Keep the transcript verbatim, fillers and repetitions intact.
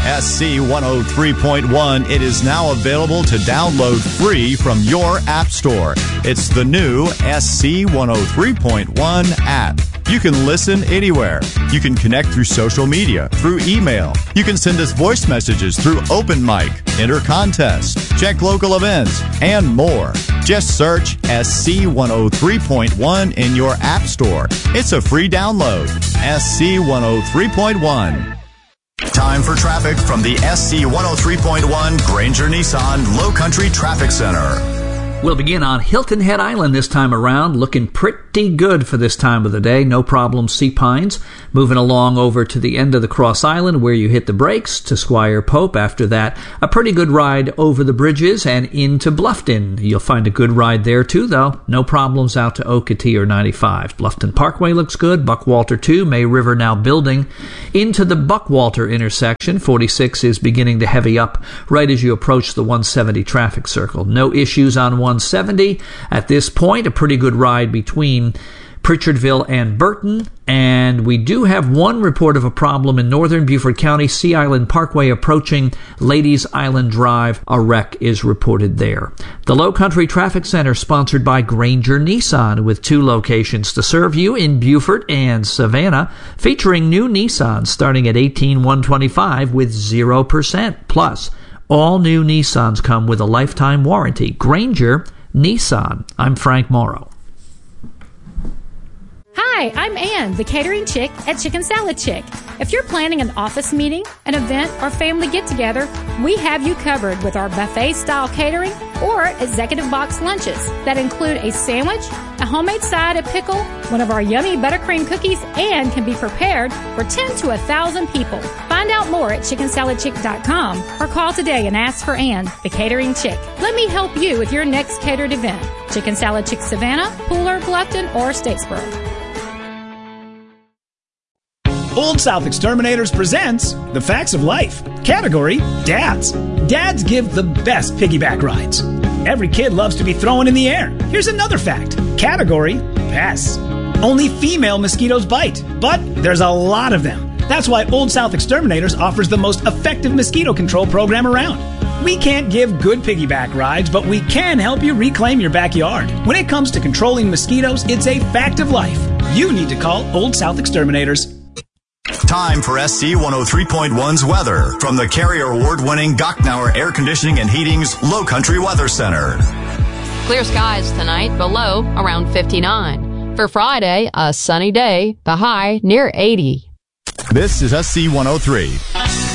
S C one oh three point one. It is now available to download free from your app store. It's the new S C one oh three point one app. You can listen anywhere. You can connect through social media, through email. You can send us voice messages through Open Mic, enter contests, check local events, and more. Just search S C one oh three point one in your app store. It's a free download. S C one oh three point one. Time for traffic from the S C one oh three point one Granger Nissan Low Country Traffic Center. We'll begin on Hilton Head Island this time around, looking pretty good for this time of the day. No problem, Sea Pines. Moving along over to the end of the Cross Island where you hit the brakes to Squire Pope. After that, a pretty good ride over the bridges and into Bluffton. You'll find a good ride there too, though. No problems out to Okatee or ninety-five. Bluffton Parkway looks good. Buckwalter two, May River now building. Into the Buckwalter intersection, forty-six is beginning to heavy up right as you approach the one seventy traffic circle. No issues on one seventy. At this point, a pretty good ride between Pritchardville and Burton. And we do have one report of a problem in northern Beaufort County, Sea Island Parkway approaching Ladies Island Drive. A wreck is reported there. The Low Country Traffic Center, sponsored by Granger Nissan, with two locations to serve you in Beaufort and Savannah, featuring new Nissans starting at eighteen thousand one hundred twenty-five dollars with zero percent. Plus, all new Nissans come with a lifetime warranty. Granger Nissan. I'm Frank Morrow. Hi, I'm Ann, the catering chick at Chicken Salad Chick. If you're planning an office meeting, an event, or family get-together, we have you covered with our buffet-style catering or executive box lunches that include a sandwich, a homemade side of pickle, one of our yummy buttercream cookies, and can be prepared for ten to one thousand people. Find out more at chicken salad chick dot com or call today and ask for Ann, the catering chick. Let me help you with your next catered event. Chicken Salad Chick Savannah, Pooler, Bluffton, or Statesboro. Old South Exterminators presents The Facts of Life. Category, Dads. Dads give the best piggyback rides. Every kid loves to be thrown in the air. Here's another fact. Category, Pests. Only female mosquitoes bite, but there's a lot of them. That's why Old South Exterminators offers the most effective mosquito control program around. We can't give good piggyback rides, but we can help you reclaim your backyard. When it comes to controlling mosquitoes, it's a fact of life. You need to call Old South Exterminators. Time for S C one oh three point one's weather from the Carrier Award-winning Gochnauer Air Conditioning and Heating's Low Country Weather Center. Clear skies tonight, below around fifty-nine. For Friday, a sunny day, the high near eighty. This is S C one oh three.